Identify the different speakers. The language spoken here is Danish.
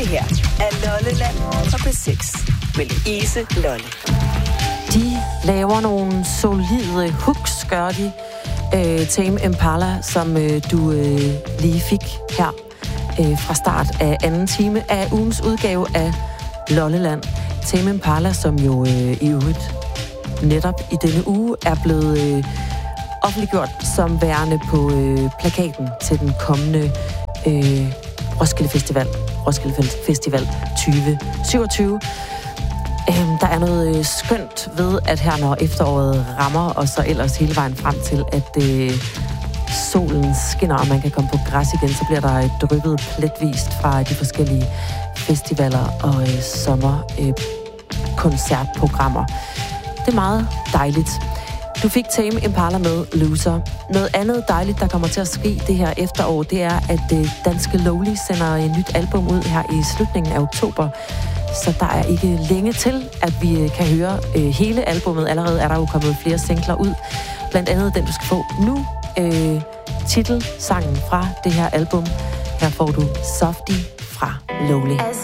Speaker 1: Det her er Lolleland på P6 med Louise Lolle.
Speaker 2: De laver nogle solide hooks, gør de. Tame Impala, som du lige fik her fra start af anden time af ugens udgave af Lolleland. Tame Impala, som jo i øvrigt netop i denne uge er blevet offentliggjort som værende på plakaten til den kommende Roskilde Festival 2027. Der er noget skønt ved, at her når efteråret rammer, og så ellers hele vejen frem til, at solen skinner, og man kan komme på græs igen, så bliver der dryppet pletvist fra de forskellige festivaler og sommerkoncertprogrammer. Det er meget dejligt. Du fik Tame Impala med Loser. Noget andet dejligt, der kommer til at ske det her efterår, det er, at Danske Lowly sender et nyt album ud her i slutningen af oktober. Så der er ikke længe til, at vi kan høre hele albummet. Allerede er der jo kommet flere singler ud. Blandt andet den, du skal få nu. Titelsangen fra det her album. Her får du Softie fra Lowly.